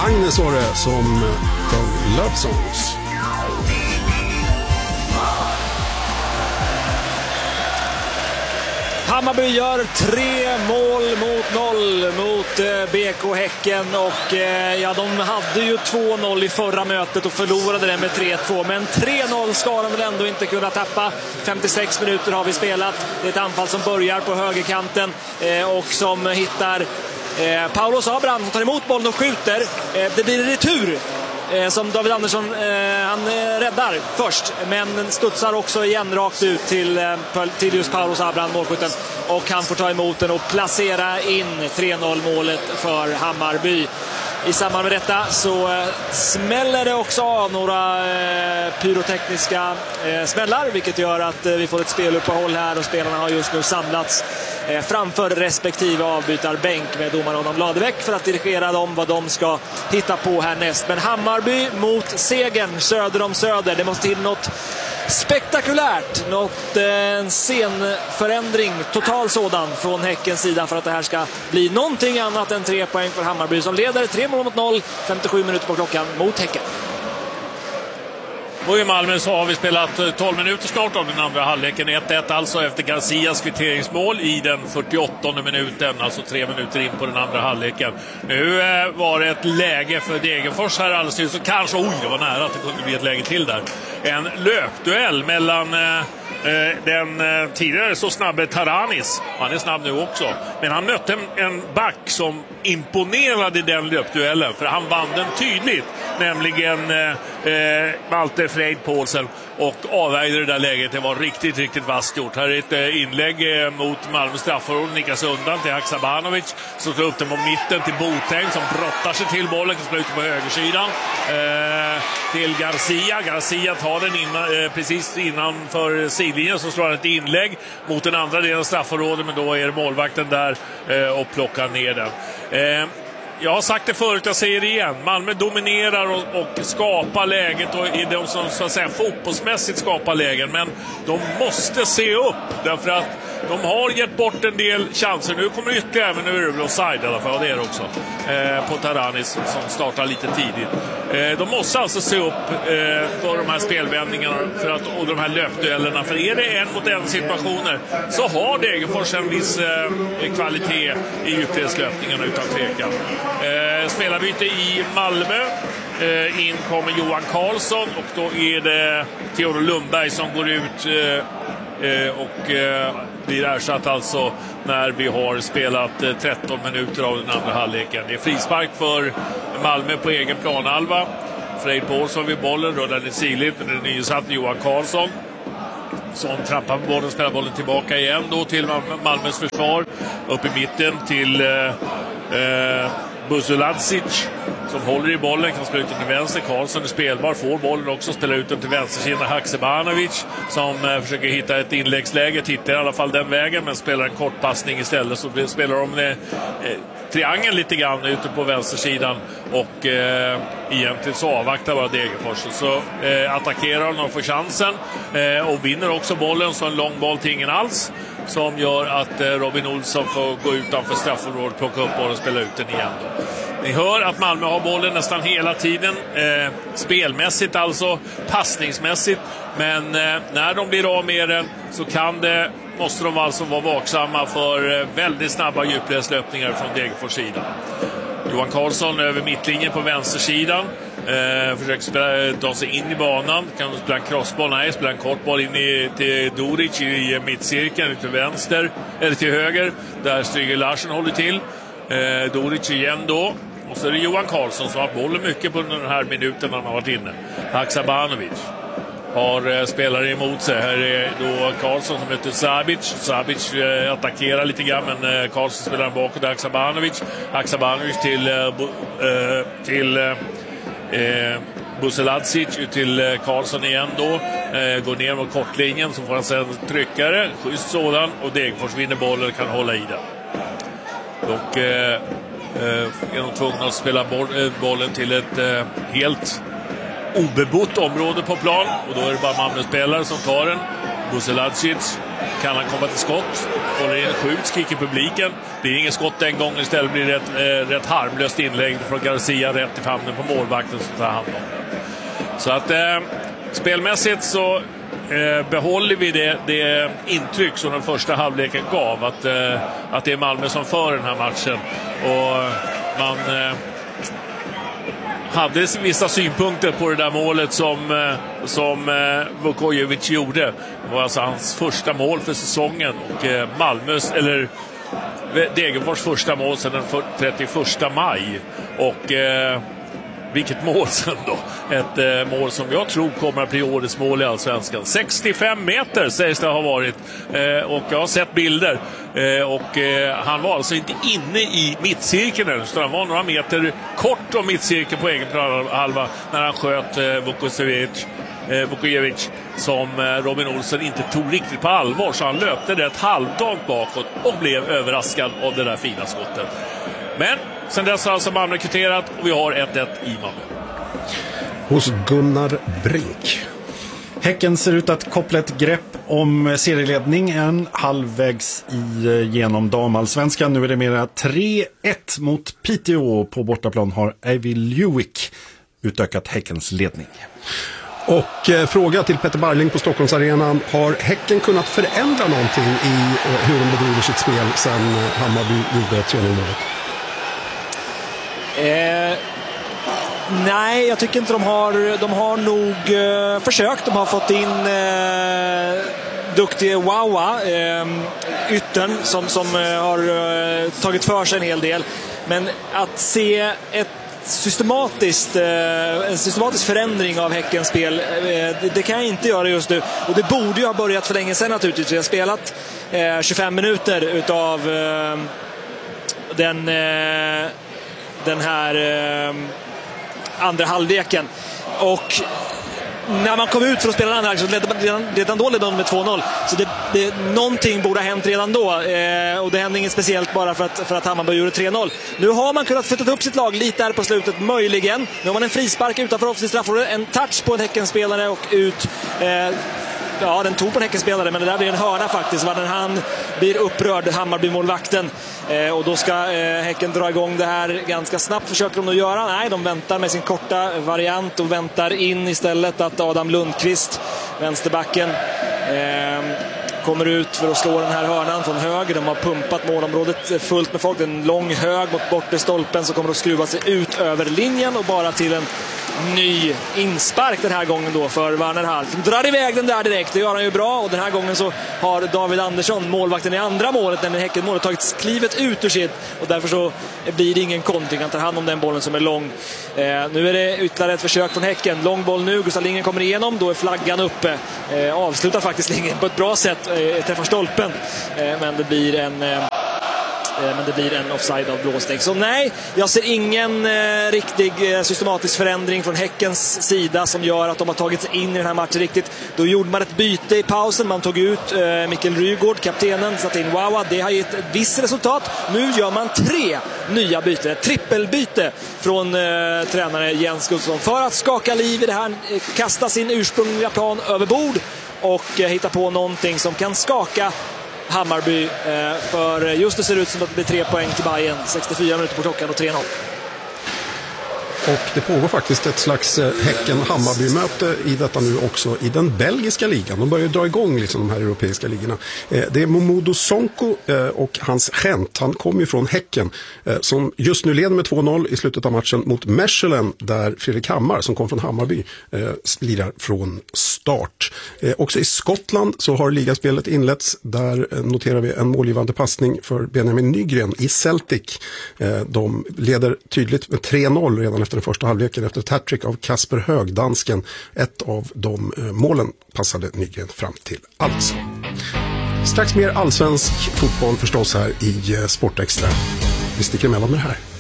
Agnes Åre som sjöng Love Songs. Hammarby gör 3 mål mot 0 mot BK Häcken och ja, de hade ju 2-0 i förra mötet och förlorade det med 3-2, men 3-0 ska de väl ändå inte kunna tappa. 56 minuter har vi spelat. Det är ett anfall som börjar på högerkanten och som hittar Paulo Sabran som tar emot bollen och skjuter. Det blir en retur som David Andersson han räddar först, men studsar också igen rakt ut till just Paulo Sabran, målskytten, och han får ta emot den och placera in 3-0 målet för Hammarby. I samband med detta så smäller det också av några pyrotekniska smällar, vilket gör att vi får ett speluppehåll här och spelarna har just nu samlats framför respektive avbytarbänk med domaren Adam Ladebäck för att dirigera dem vad de ska hitta på härnäst. Men Hammarby mot segern söder om Söder. Det måste till något spektakulärt, en scenförändring, total sådan från Häckens sida för att det här ska bli någonting annat än 3 poäng för Hammarby som leder 3 mål mot 0, 57 minuter på klockan mot Häcken. Och i Malmö så har vi spelat 12 minuter snart av den andra halvleken. 1-1 alltså efter Garcias kvitteringsmål i den 48:e minuten, alltså 3 minuter in på den andra halvleken. Nu var det ett läge för Degerfors här alldeles till, så kanske, det var nära att det kunde bli ett läge till där. En löpduell mellan den tidigare så snabbe Taranis, han är snabb nu också, men han mötte en back som imponerade i den löpduellen, för han vann den tydligt, nämligen Malte Freid Paulsen, och avvägde det där läget. Det var riktigt, riktigt vasst gjort. Här är ett inlägg mot Malmö straffområde, nickas undan till Haksabanovic, som tar upp den på mitten till Botäng som brottar sig till bollen, kan spela ut på högersidan till Garcia. Garcia tar den precis innanför sidlinjen, så slår han ett inlägg mot den andra delen av straffområdet, men då är målvakten där och plockar ner den. Jag har sagt det förut, jag säger det igen. Malmö dominerar och skapar läget, och är de som så att säga fotbollsmässigt skapar lägen, men de måste se upp, därför att de har gett bort en del chanser. Nu kommer det ytterligare, men nu är det väl offside i alla fall, det är det också på Taranis som startar lite tidigt. De måste alltså se upp för de här spelvändningarna och de här löpduellerna, för är det en mot en situationer så har Degerfors en viss kvalitet i djupledslöpningarna utan tvekan. Spelarbyte i Malmö. In kommer Johan Karlsson och då är det Theodor Lundberg som går ut och blir ersatt alltså när vi har spelat 13 minuter av den andra halvleken. Det är frispark för Malmö på egen planhalva. Freid Paulsson vid bollen, rullar den sidligt, den nysatte Johan Karlsson som trappar på bollen, spelar bollen tillbaka igen då till Malmös försvar, upp i mitten till Busuladzic som håller i bollen, kan spela ut den till vänster. Karlsson är spelbar, får bollen också, spelar ut den till vänstersidan. Haksabanovic som försöker hitta ett inläggsläge, tittar i alla fall den vägen, men spelar en kortpassning istället, så spelar de triangeln lite grann ute på vänstersidan och egentligen så avvaktar bara Degerfors, så attackerar de och får chansen och vinner också bollen, så en lång boll till ingen alls, som gör att Robin Olsson får gå utanför straffområdet, plocka upp bollen och spela ut den igen då. Ni hör att Malmö har bollen nästan hela tiden, spelmässigt alltså, passningsmässigt, men när de blir av med den så måste de alltså vara vaksamma för väldigt snabba djupledslöpningar från Degerfors sida. Johan Karlsson över mittlinjen på vänstersidan, försöker ta sig in i banan, kan spela en crossboll, nej, spela en kortboll in till Doric i mittcirkeln, till vänster eller till höger, där Stryger Larsen håller till. Doric igen då, och så är det Johan Karlsson som har bollen mycket på den här minuten han har varit inne. Haksabanovic har spelare emot sig. Här är då Karlsson som möter Sabic. Sabic attackerar lite grann, men Karlsson spelar bakåt. Haksabanovic till Buseladzic, till Karlsson igen då. Går ner mot kortlinjen, så får han sedan tryckare, schysst sådan, och Degerfors vinner bollen och kan hålla i den. Och är de tvungna att spela bollen till ett helt obebott område på plan, och då är det bara Malmö-spelare som tar den. Buseladzic kan han komma till skott? Får in skjut, skriker publiken. Det är ingen skott den gången, istället blir det ett rätt harmlöst inlägg från Garcia rätt i famnen på målvakten som tar hand om det. Så att spelmässigt så behåller vi det intryck som den första halvleken gav, att det är Malmö som för den här matchen. Och man hade vissa synpunkter på det där målet som Vukojevic gjorde. Det var alltså hans första mål för säsongen och Malmös, eller Degerfors första mål sedan den 31 maj. Och vilket mål sen då. Ett mål som jag tror kommer att bli årets mål i Allsvenskan. 65 meter sägs det ha varit. Och jag har sett bilder. Och han var alltså inte inne i mittcirkeln. Så han var några meter kort om mittcirkeln på egen halva när han sköt Vukojevic som Robin Olsen inte tog riktigt på allvar. Så han löpte rätt halvdant bakåt och blev överraskad av det där fina skottet. Men sen dess har alltså Malmö kvitterat och vi har 1-1 i Malmö. Hos Gunnar Brink. Häcken ser ut att koppla ett grepp om serieledningen halvvägs genom damallsvenskan. Nu är det mera 3-1 mot Piteå. På bortaplan har Ivy Lewick utökat Häckens ledning. Och fråga till Petter Barling på Stockholmsarenan. Har Häcken kunnat förändra någonting i hur de bedriver sitt spel sen Hammarby gjorde 3-0-målet? Nej, jag tycker inte de har nog försökt. De har fått in duktiga Wawa, yttern som har tagit för sig en hel del. Men att se en systematisk förändring av Häckens spel, det kan jag inte göra just nu. Och det borde ju ha börjat för länge sedan naturligtvis. Jag har spelat 25 minuter utav den här andra halvleken, och när man kom ut för att spela den andra så redan då ledde de med 2-0, så någonting borde ha hänt redan då, och det hände inget speciellt bara för att Hammarby gjorde 3-0. Nu har man kunnat flytta upp sitt lag lite här på slutet, möjligen. Nu har man en frispark utanför offensivt straffområde, en touch på en Häckenspelare och ut. Ja, den tog på en Häckenspelare, men det där blir en hörna faktiskt. Han blir upprörd, Hammarby-målvakten. Och då ska Häcken dra igång det här ganska snabbt, försöker de att göra. Nej, de väntar med sin korta variant och väntar in istället att Adam Lundqvist, vänsterbacken, kommer ut för att slå den här hörnan från höger. De har pumpat målområdet fullt med folk. En lång hög mot bortre stolpen som kommer att skruva sig ut över linjen och bara till en ny inspark den här gången då för Werner Hall. De drar iväg den där direkt, det gör han ju bra, och den här gången så har David Andersson, målvakten i andra målet, nämligen Häckenmålet, tagit klivet ut ur sitt, och därför så blir det ingen kontring. Han tar hand om den bollen som är lång. Nu är det ytterligare ett försök från Häcken. Lång boll nu, Gustav Lindgren kommer igenom, då är flaggan uppe. Avslutar faktiskt Lindgren på ett bra sätt, träffar stolpen, men det blir en offside av blåsteg. Så nej, jag ser ingen riktig systematisk förändring från Häckens sida som gör att de har tagit sig in i den här matchen riktigt. Då gjorde man ett byte i pausen. Man tog ut Mikael Rygaard, kaptenen, satt in Wawa. Det har gett ett visst resultat. Nu gör man 3 nya byten. Ett trippelbyte från tränare Jens Gustafsson för att skaka liv i det här, kasta sin ursprungliga plan över bord och hitta på någonting som kan skaka Hammarby, för just det ser ut som att det blir 3 poäng till Bayern. 64 minuter på klockan och 3-0. Och det pågår faktiskt ett slags Häcken-Hammarby-möte i detta nu också i den belgiska ligan. De börjar dra igång liksom de här europeiska ligorna. Det är Momodo Sonko och hans Gent. Han kommer ju från Häcken som just nu leder med 2-0 i slutet av matchen mot Mechelen, där Fredrik Hammar som kom från Hammarby lirar från start. Också i Skottland så har ligaspelet inletts. Där noterar vi en målgivande passning för Benjamin Nygren i Celtic. De leder tydligt med 3-0 redan efter den första halvleken efter ett hattrick av Kasper Högdansken. Ett av de målen passade Nygren fram till alltså. Strax mer allsvensk fotboll förstås här i Sportextra. Vi sticker emellan med det här.